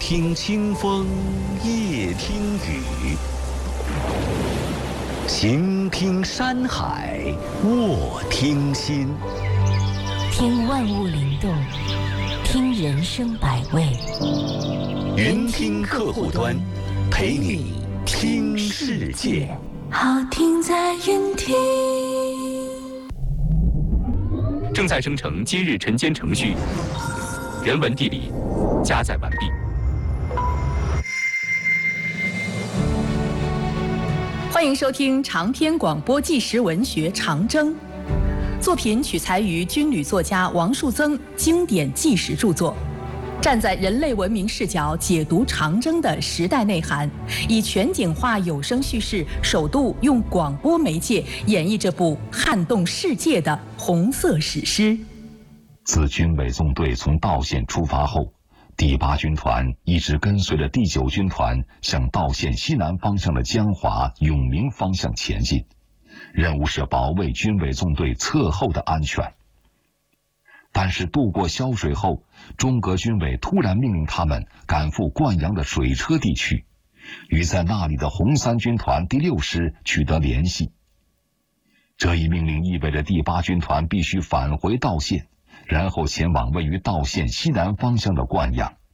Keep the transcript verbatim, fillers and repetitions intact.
听清风，夜听雨，行听山海，卧听心。 听万物灵动，听人生百味。 云听客户端，陪你听世界。 好听在云听。 正在生成今日晨间程序，人文地理加载完毕。 欢迎收听长篇广播纪实文学《长征》，作品取材于军旅作家王树增经典纪实著作，站在人类文明视角解读长征的时代内涵，以全景化有声叙事，首度用广播媒介演绎这部撼动世界的红色史诗。 自军委纵队从道县出发后，第八军团一直跟随着第九军团向道县西南方向的江华、永明方向前进，任务是保卫军委纵队侧后的安全。但是渡过萧水后，中革军委突然命令他们赶赴灌阳的水车地区，与在那里的红三军团第六师取得联系。这一命令意味着第八军团必须返回道县，然后前往位于道县西南方向的灌阳。